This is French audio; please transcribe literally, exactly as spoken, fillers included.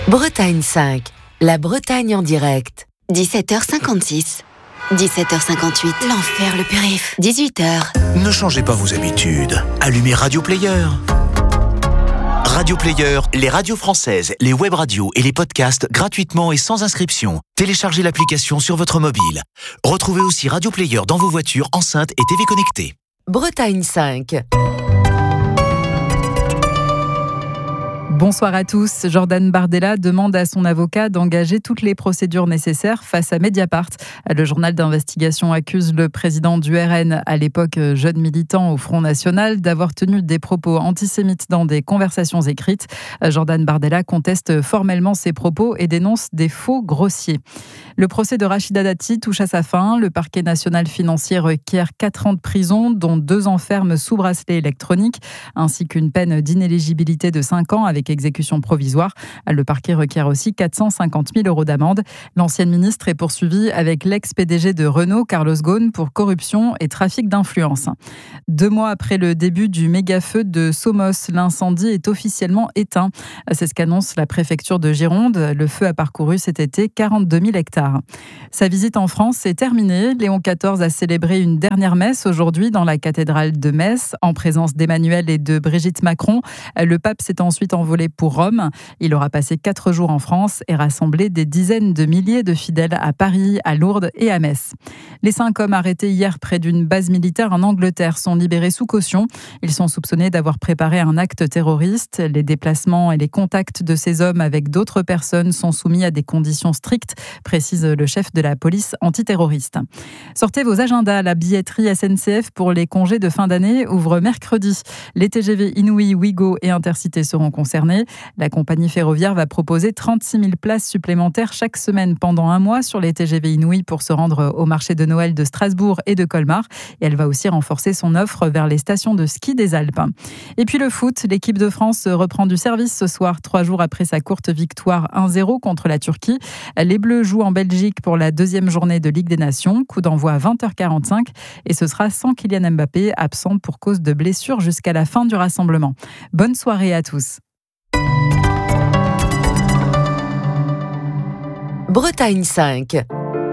Bretagne cinq, la Bretagne en direct. dix-sept heures cinquante-six. dix-sept heures cinquante-huit. L'enfer, le périph'. dix-huit heures. Ne changez pas vos habitudes. Allumez Radio Player. Radio Player, les radios françaises, les web radios et les podcasts gratuitement et sans inscription. Téléchargez l'application sur votre mobile. Retrouvez aussi Radio Player dans vos voitures, enceintes et T V connectées. Bretagne cinq. Bonsoir à tous. Jordan Bardella demande à son avocat d'engager toutes les procédures nécessaires face à Mediapart. Le journal d'investigation accuse le président du R N, à l'époque jeune militant au Front National, d'avoir tenu des propos antisémites dans des conversations écrites. Jordan Bardella conteste formellement ces propos et dénonce des faux grossiers. Le procès de Rachida Dati touche à sa fin. Le parquet national financier requiert quatre ans de prison, dont deux ans ferme sous bracelet électronique, ainsi qu'une peine d'inéligibilité de cinq ans avec exécution provisoire. Le parquet requiert aussi quatre cent cinquante mille euros d'amende. L'ancienne ministre est poursuivie avec l'ex-P D G de Renault, Carlos Ghosn, pour corruption et trafic d'influence. Deux mois après le début du méga-feu de Somos, l'incendie est officiellement éteint. C'est ce qu'annonce la préfecture de Gironde. Le feu a parcouru cet été quarante-deux mille hectares. Sa visite en France est terminée. Léon quatorze a célébré une dernière messe aujourd'hui dans la cathédrale de Metz, en présence d'Emmanuel et de Brigitte Macron. Le pape s'est ensuite envolé pour Rome. Il aura passé quatre jours en France et rassemblé des dizaines de milliers de fidèles à Paris, à Lourdes et à Metz. Les cinq hommes arrêtés hier près d'une base militaire en Angleterre sont libérés sous caution. Ils sont soupçonnés d'avoir préparé un acte terroriste. Les déplacements et les contacts de ces hommes avec d'autres personnes sont soumis à des conditions strictes, précise le chef de la police antiterroriste. Sortez vos agendas. La billetterie S N C F pour les congés de fin d'année ouvre mercredi. Les T G V Inouï, Ouigo et Intercité seront concernés. La compagnie ferroviaire va proposer trente-six mille places supplémentaires chaque semaine pendant un mois sur les T G V Inouï pour se rendre au marché de Noël de Strasbourg et de Colmar. Et elle va aussi renforcer son offre vers les stations de ski des Alpes. Et puis le foot, l'équipe de France reprend du service ce soir, trois jours après sa courte victoire un zéro contre la Turquie. Les Bleus jouent en Belgique pour la deuxième journée de Ligue des Nations. Coup d'envoi à vingt heures quarante-cinq et ce sera sans Kylian Mbappé, absent pour cause de blessure jusqu'à la fin du rassemblement. Bonne soirée à tous. Bretagne cinq.